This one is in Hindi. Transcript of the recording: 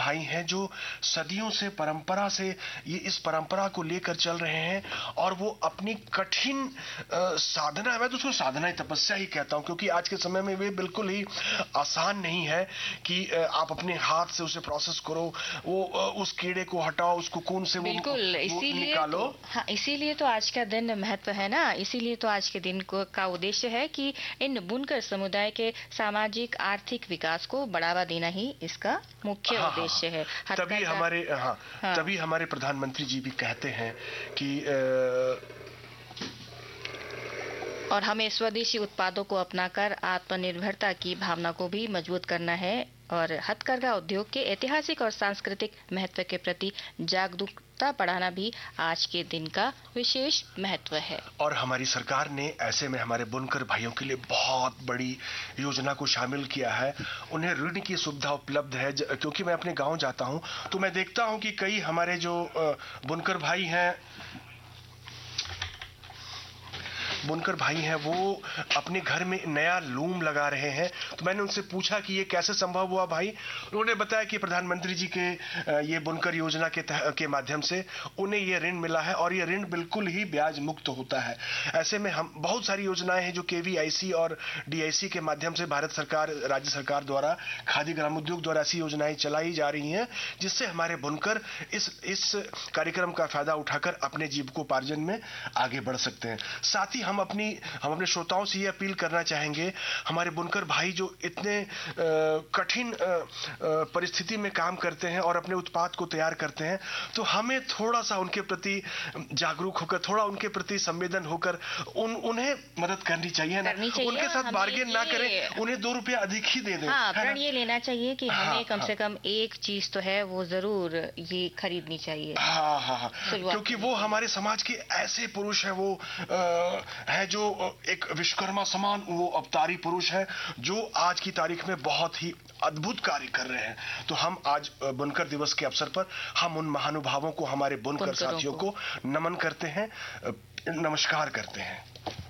भाई हैं जो सदियों से परंपरा से ये इस परंपरा को लेकर चल रहे हैं, और वो अपनी कठिन साधना, मैं तो उसको साधना ही तपस्या ही कहता हूं, क्योंकि आज के समय में वे बिल्कुल ही आसान नहीं है कि आप अपने हाथ से उसे प्रोसेस करो, वो उस कीड़े को हटाओ, उस कोकून से बिल्कुल, वो निकालो। हाँ, इसीलिए तो आज का दिन महत्व है ना। इसीलिए तो आज के दिन का उद्देश्य है कि इन बुनकर समुदाय के सामाजिक आर्थिक विकास को बढ़ावा देना ही इसका मुख्य उद्देश्य है। तभी हमारे प्रधानमंत्री जी भी कहते हैं कि और हमें स्वदेशी उत्पादों को अपनाकर आत्मनिर्भरता की भावना को भी मजबूत करना है, और हथकरघा उद्योग के ऐतिहासिक और सांस्कृतिक महत्व के प्रति जागरूकता बढ़ाना भी आज के दिन का विशेष महत्व है। और हमारी सरकार ने ऐसे में हमारे बुनकर भाइयों के लिए बहुत बड़ी योजना को शामिल किया है। उन्हें ऋण की सुविधा उपलब्ध है, क्योंकि मैं अपने गांव जाता हूं तो मैं देखता हूं कि कई हमारे जो बुनकर भाई हैं वो अपने घर में नया लूम लगा रहे हैं। तो मैंने उनसे पूछा कि ये कैसे संभव हुआ भाई। उन्होंने बताया कि प्रधानमंत्री जी के ये बुनकर योजना के माध्यम से उन्हें ये ऋण मिला है, और ये ऋण बिल्कुल ही ब्याज मुक्त होता है। ऐसे में हम बहुत सारी योजनाएं हैं जो केवीआईसी और डीआईसी के माध्यम से भारत सरकार, राज्य सरकार द्वारा, खादी ग्रामोद्योग द्वारा ऐसी योजनाएं चलाई जा रही हैं, जिससे हमारे बुनकर इस कार्यक्रम का फायदा उठाकर अपने जीविकोपार्जन में आगे बढ़ सकते हैं। साथ ही हम अपने श्रोताओं से ये अपील करना चाहेंगे, हमारे बुनकर भाई जो इतने कठिन परिस्थिति में काम करते हैं और अपने उत्पाद को तैयार करते हैं, तो हमें थोड़ा सा उनके प्रति जागरूक होकर, थोड़ा उनके प्रति संवेदन होकर उन्हें मदद करनी चाहिए ना। उनके साथ बार्गेन ना करें, उन्हें 2 रुपया अधिक ही दे दें। हाँ, प्रण ये लेना चाहिए कि हमें कम से कम एक चीज तो है वो जरूर ये खरीदनी चाहिए। हाँ, क्योंकि वो हमारे समाज के ऐसे पुरुष हैं, वो है जो एक विश्वकर्मा समान वो अवतारी पुरुष है, जो आज की तारीख में बहुत ही अद्भुत कार्य कर रहे हैं। तो हम आज बुनकर दिवस के अवसर पर हम उन महानुभावों को, हमारे बुनकर साथियों को नमन करते हैं, नमस्कार करते हैं।